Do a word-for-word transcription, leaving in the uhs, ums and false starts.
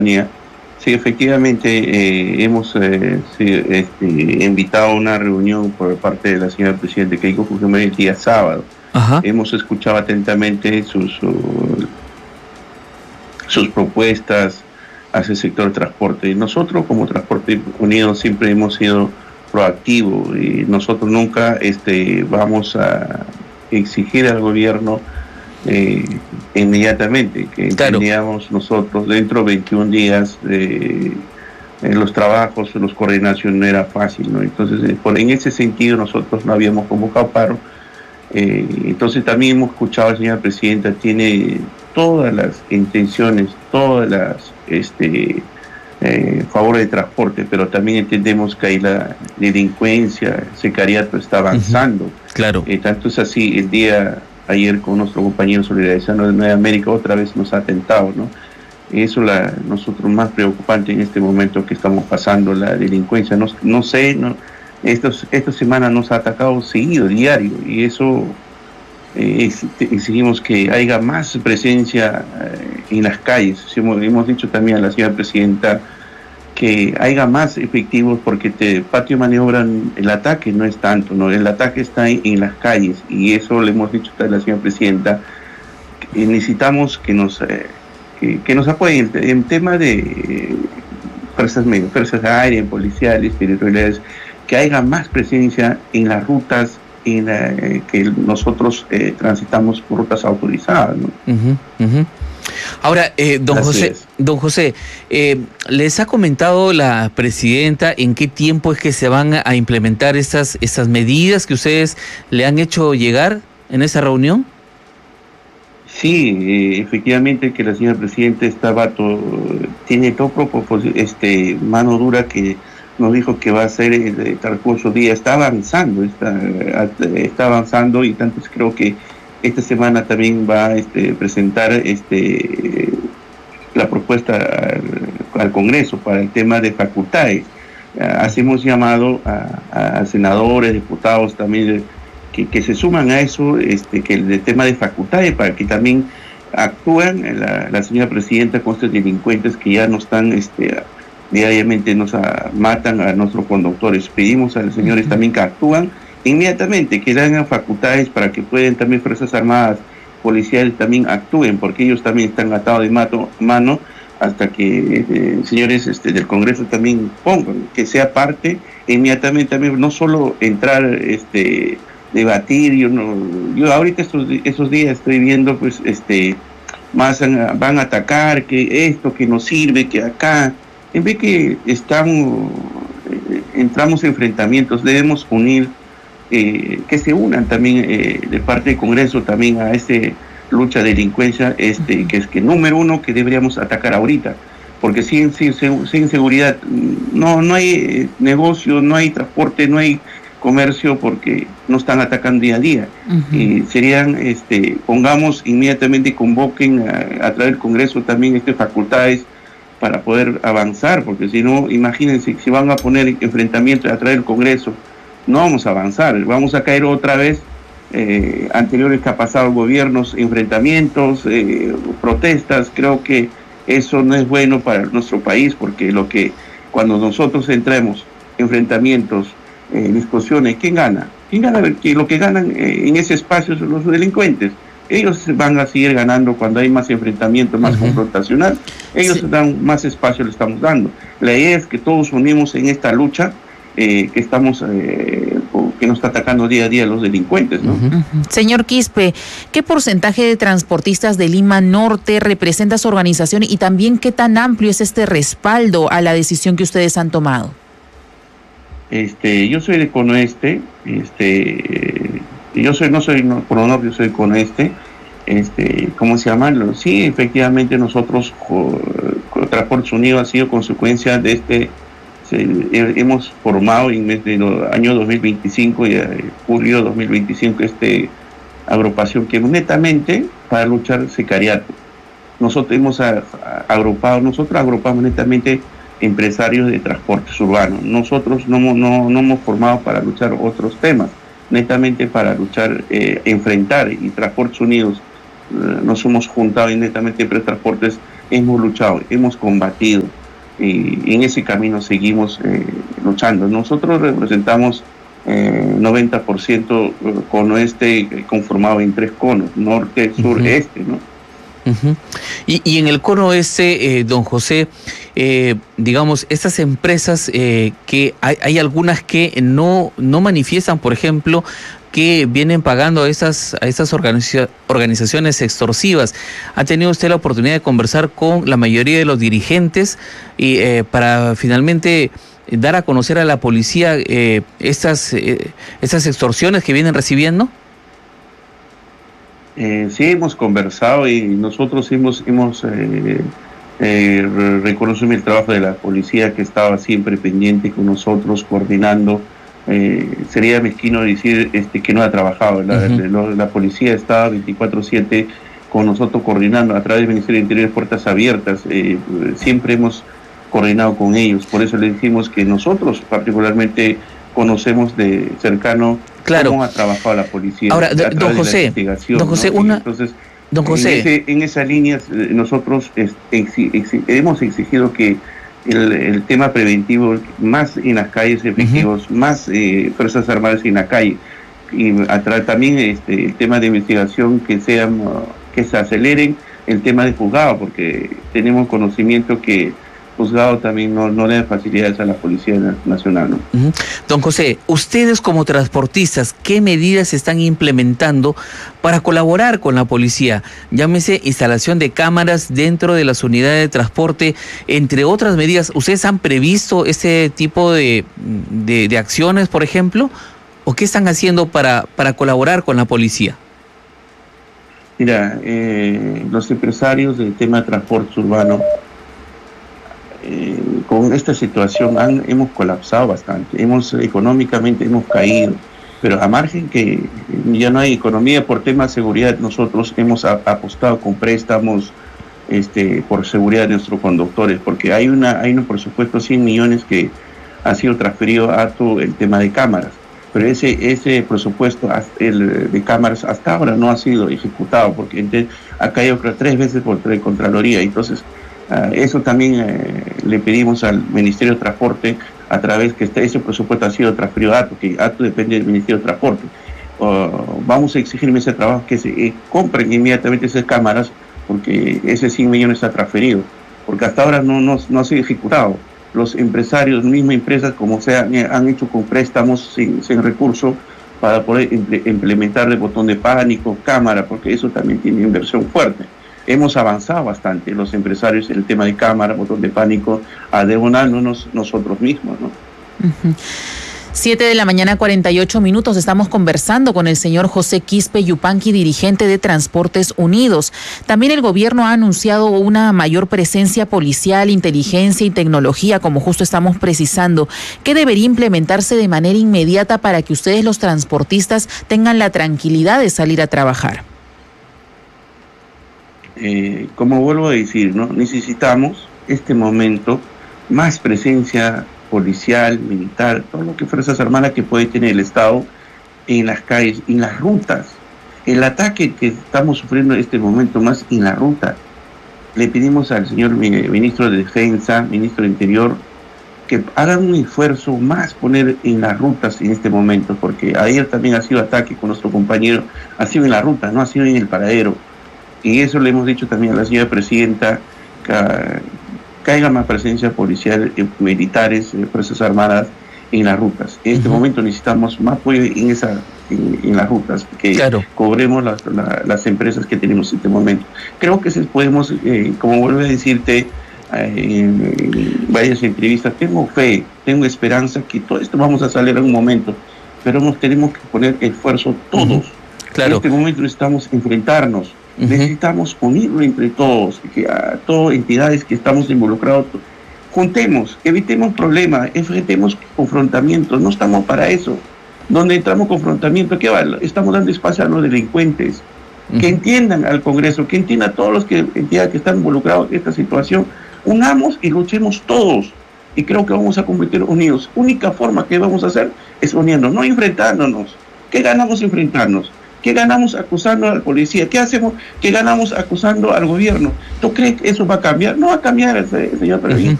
Sí, efectivamente, eh, hemos eh, sí, este, invitado a una reunión por parte de la señora Presidenta Keiko Fujimori el día sábado. Ajá. Hemos escuchado atentamente sus, su, sus propuestas hacia el sector de transporte. Y nosotros, como Transporte Unido, siempre hemos sido proactivos y nosotros nunca este, vamos a exigir al gobierno Eh, inmediatamente, que entendíamos claro. nosotros dentro de veintiún días eh, en los trabajos, los coordinación no era fácil, ¿no? Entonces, eh, por, en ese sentido nosotros no habíamos convocado paro. Eh, entonces también hemos escuchado a la señora Presidenta, tiene todas las intenciones, todas las este, eh, favores de transporte, pero también entendemos que ahí la delincuencia, el sicariato está avanzando. Uh-huh. Claro. Eh, tanto es así, el día ayer con nuestro compañero solidarizando de Nueva América otra vez nos ha atentado, ¿no? Eso la nosotros más preocupante en este momento que estamos pasando, la delincuencia. No, no sé, no, estos, esta semana nos ha atacado seguido, diario, y eso eh, exigimos que haya más presencia eh, en las calles. Hemos, hemos dicho también a la señora Presidenta que haya más efectivos porque te patio maniobran el ataque, no es tanto, no, el ataque está en, en las calles y eso le hemos dicho a la señora Presidenta, que necesitamos que nos eh, que, que nos apoyen en, en tema de eh, fuerzas, fuerzas aéreas, policiales, territoriales, que haya más presencia en las rutas en la, eh, que nosotros eh, transitamos por rutas autorizadas, ¿no? Uh-huh, uh-huh. Ahora, eh, don Así José, es. don José, eh, ¿les ha comentado la presidenta en qué tiempo es que se van a implementar estas, estas medidas que ustedes le han hecho llegar en esa reunión? Sí, eh, efectivamente que la señora presidenta estaba todo, tiene todo este mano dura que nos dijo que va a hacer el transcurso día, está avanzando, está, está avanzando y tanto creo que esta semana también va a este, presentar este, la propuesta al, al Congreso para el tema de facultades. Hacemos llamado a, a senadores, diputados también que, que se suman a eso, este, que el, el tema de facultades, para que también actúen la, la señora presidenta con estos delincuentes que ya no están este, diariamente nos a, matan a nuestros conductores. Pedimos a los señores también que actúan inmediatamente, que den facultades para que puedan también Fuerzas Armadas, policiales también actúen, porque ellos también están atados de mato, mano hasta que eh, señores este, del Congreso también pongan, que sea parte inmediatamente también, no solo entrar, este, debatir. Yo no, yo ahorita estos, esos días estoy viendo pues este más van a atacar, que esto, que no sirve, que acá, en vez que estamos, eh, entramos en enfrentamientos, debemos unir. Eh, que se unan también eh, de parte del Congreso también a esta lucha de delincuencia, este, que es que número uno que deberíamos atacar ahorita, porque sin, sin, sin seguridad no, no hay negocio, no hay transporte, no hay comercio, porque nos están atacando día a día. Uh-huh. Y serían, este, pongamos inmediatamente, convoquen a, a través del Congreso también este, facultades para poder avanzar, porque si no, imagínense, si van a poner enfrentamientos a través del Congreso, no vamos a avanzar, vamos a caer otra vez eh, anteriores que ha pasado gobiernos, enfrentamientos, eh, protestas. Creo que eso no es bueno para nuestro país, porque lo que cuando nosotros entremos enfrentamientos, eh, discusiones, ¿quién gana? ¿Quién gana? Que lo que ganan eh, en ese espacio son los delincuentes. Ellos van a seguir ganando cuando hay más enfrentamiento, más uh-huh. confrontacional. Ellos sí. dan más espacio, le estamos dando. La idea es que todos unimos en esta lucha. Eh, que estamos eh, que nos está atacando día a día los delincuentes, ¿no? Uh-huh. Señor Quispe, ¿qué porcentaje de transportistas de Lima Norte representa su organización y también qué tan amplio es este respaldo a la decisión que ustedes han tomado? Este, yo soy de Conoeste, este, yo soy no soy no, por honor, yo soy de Conoeste, este, ¿cómo se llama? Sí, efectivamente nosotros Transportes Unidos ha sido consecuencia de este. Hemos formado en el año dos mil veinticinco y en julio de dos mil veinticinco este agrupación que es netamente para luchar sicariato. Nosotros hemos agrupado, nosotros agrupamos netamente empresarios de transportes urbanos. Nosotros no, no, no hemos formado para luchar otros temas, netamente para luchar, eh, enfrentar, y Transportes Unidos eh, nos hemos juntado netamente entre transportes hemos luchado, hemos combatido y en ese camino seguimos eh, luchando. Nosotros representamos eh, noventa por ciento cono este conformado en tres conos, norte, sur, uh-huh. este, ¿no? Uh-huh. Y, y en el cono este, eh, don José, eh, digamos, estas empresas eh, que hay, hay algunas que no, no manifiestan, por ejemplo, que vienen pagando a esas, a esas organiza, organizaciones extorsivas. ¿Ha tenido usted la oportunidad de conversar con la mayoría de los dirigentes y eh, para finalmente dar a conocer a la policía eh, estas, eh, estas extorsiones que vienen recibiendo? Eh, sí, hemos conversado y nosotros hemos, hemos eh, eh, reconocido el trabajo de la policía, que estaba siempre pendiente con nosotros, coordinando. Eh, sería mezquino decir este, que no ha trabajado. La, uh-huh. la, la policía está veinticuatro siete con nosotros coordinando a través del Ministerio del Interior, puertas abiertas. Eh, siempre hemos coordinado con ellos. Por eso le decimos que nosotros particularmente conocemos de cercano claro. cómo ha trabajado la policía. Ahora, don José, don José, ¿no? una... Entonces, don José. En, ese, en esas líneas nosotros exi, exi, hemos exigido que El, el tema preventivo, más en las calles efectivos, uh-huh. más eh, Fuerzas Armadas en la calle, y atra- también este, el tema de investigación, que sean, uh, que se aceleren el tema de juzgado, porque tenemos conocimiento que juzgado también no, no le da facilidades a la Policía Nacional, ¿no? Uh-huh. Don José, ustedes como transportistas, ¿qué medidas están implementando para colaborar con la policía? Llámese instalación de cámaras dentro de las unidades de transporte, entre otras medidas. ¿Ustedes han previsto ese tipo de, de, de acciones, por ejemplo? ¿O qué están haciendo para, para colaborar con la policía? Mira, eh, los empresarios del tema de transporte urbano, Eh, con esta situación han, hemos colapsado bastante, hemos económicamente hemos caído, pero a margen que ya no hay economía por tema de seguridad, nosotros hemos a, apostado con préstamos este, por seguridad de nuestros conductores, porque hay una hay un presupuesto de cien millones que ha sido transferido a todo el tema de cámaras, pero ese ese presupuesto el, de cámaras hasta ahora no ha sido ejecutado, porque entonces, ha caído tres veces por Contraloría. Entonces Uh, eso también eh, le pedimos al Ministerio de Transporte, a través que este, ese presupuesto ha sido transferido a A T O, que A T O depende del Ministerio de Transporte. Uh, vamos a exigirme ese trabajo, que se eh, compren inmediatamente esas cámaras, porque ese cien millones está transferido, porque hasta ahora no, no, no ha sido ejecutado. Los empresarios, mismas empresas, como sea, han hecho con préstamos sin, sin recursos para poder implementar el botón de pánico, cámara, porque eso también tiene inversión fuerte. Hemos avanzado bastante los empresarios en el tema de cámara, botón de pánico, adebonándonos nosotros mismos, ¿no? Uh-huh. Siete de la mañana, cuarenta y ocho minutos. Estamos conversando con el señor José Quispe Yupanqui, dirigente de Transportes Unidos. También el gobierno ha anunciado una mayor presencia policial, inteligencia y tecnología, como justo estamos precisando. ¿Qué debería implementarse de manera inmediata para que ustedes, los transportistas, tengan la tranquilidad de salir a trabajar? Eh, como vuelvo a decir, ¿no? Necesitamos este momento más presencia policial, militar, todo lo que Fuerzas Armadas que puede tener el Estado en las calles, en las rutas. El ataque que estamos sufriendo en este momento más en la ruta. Le pedimos al señor ministro de Defensa, ministro de Interior, que hagan un esfuerzo más poner en las rutas en este momento, porque ayer también ha sido ataque con nuestro compañero, ha sido en la ruta, no ha sido en el paradero. Y eso le hemos dicho también a la señora presidenta, que, que haya más presencia policial, eh, militares, eh, Fuerzas Armadas en las rutas. En este uh-huh. momento necesitamos más apoyo en, esa, en, en las rutas, que claro. cobremos las, la, las empresas que tenemos en este momento. Creo que si podemos, eh, como vuelvo a decirte eh, en, en varias entrevistas, tengo fe, tengo esperanza que todo esto vamos a salir en un momento, pero nos tenemos que poner esfuerzo todos. Uh-huh. Claro. En este momento necesitamos enfrentarnos. Uh-huh. Necesitamos unirlo entre todos, que a todas entidades que estamos involucrados, juntemos, evitemos problemas, enfrentemos confrontamientos, no estamos para eso. Donde entramos confrontamiento, ¿qué va? Estamos dando espacio a los delincuentes, uh-huh. que entiendan al Congreso, que entiendan a todos los que, entidades que están involucrados en esta situación, unamos y luchemos todos, y creo que vamos a combatir unidos. Única forma que vamos a hacer es uniendo, no enfrentándonos. ¿Qué ganamos enfrentarnos? ¿Qué ganamos acusando al policía? ¿Qué hacemos? ¿Qué ganamos acusando al gobierno? ¿Tú crees que eso va a cambiar? No va a cambiar, señor Pervis. Uh-huh.